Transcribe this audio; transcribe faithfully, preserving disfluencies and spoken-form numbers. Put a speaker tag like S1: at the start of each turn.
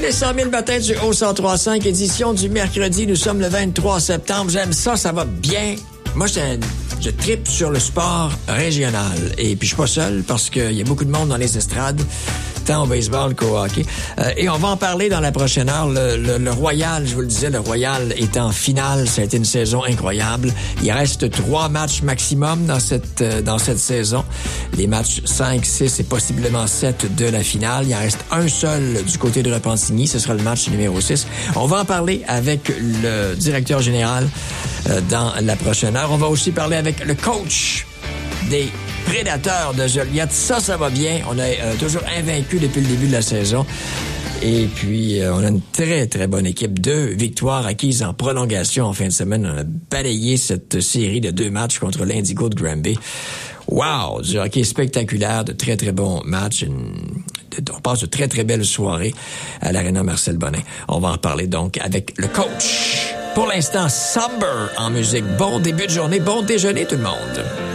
S1: les cent mille matins du Haut cent trois cinq, édition du mercredi. Nous sommes le vingt-trois septembre. J'aime ça, ça va bien. Moi, je, je tripe sur le sport régional. Et puis, je suis pas seul parce qu'il y a beaucoup de monde dans les estrades, tant au baseball qu'au hockey. Euh, et on va en parler dans la prochaine heure. Le, le, le Royal, je vous le disais, le Royal est en finale. Ça a été une saison incroyable. Il reste trois matchs maximum dans cette, euh, dans cette saison. Les matchs cinq, six et possiblement sept de la finale. Il en reste un seul du côté de Repentigny. Ce sera le match numéro six. On va en parler avec le directeur général euh, dans la prochaine heure. On va aussi parler avec le coach des Prédateurs de Joliette. Ça, ça va bien. On est euh, toujours invaincu depuis le début de la saison. Et puis, euh, on a une très, très bonne équipe. Deux victoires acquises en prolongation en fin de semaine. On a balayé cette série de deux matchs contre l'Indigo de Granby. Wow! Du hockey spectaculaire, de très, très bons matchs. Une... On passe de très, très belles soirées à l'Arena Marcel Bonnin. On va en parler donc avec le coach. Pour l'instant, Somber en musique. Bon début de journée, bon déjeuner tout le monde.